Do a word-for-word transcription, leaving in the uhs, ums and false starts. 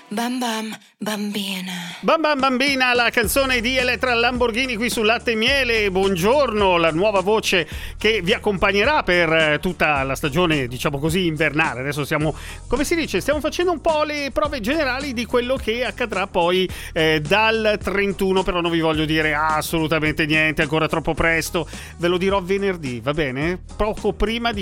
Bam bam bambina. Bam bam bambina, la canzone di Elettra Lamborghini qui su Latte e Miele. Buongiorno, la nuova voce che vi accompagnerà per tutta la stagione, diciamo così, invernale. Adesso siamo, come si dice, stiamo facendo un po' le prove generali di quello che accadrà poi eh, dal trentuno, però non vi voglio dire assolutamente niente, ancora troppo presto. Ve lo dirò venerdì, va bene? Poco prima di